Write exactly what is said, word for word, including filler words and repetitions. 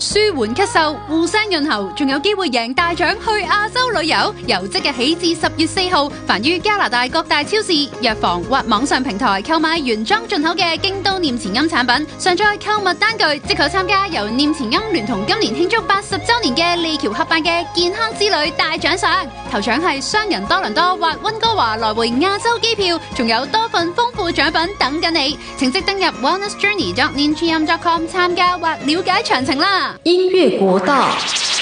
舒緩咳嗽、護聲潤喉，仲有機會贏大獎去亞洲旅遊。由即日起至十月四號，凡於加拿大各大超市、藥房或網上平台購買原裝進口嘅京都念慈庵產品，上載購物單據，即可參加由念慈庵聯同今年慶祝八十週年嘅利橋合辦嘅健康之旅大獎賞。頭獎係雙人多倫多或溫哥華來回亞洲機票，仲有多份豐富獎品等緊你。請即登入 wellness journey dot nichiam dot com 參加或了解詳情啦。 音樂國道。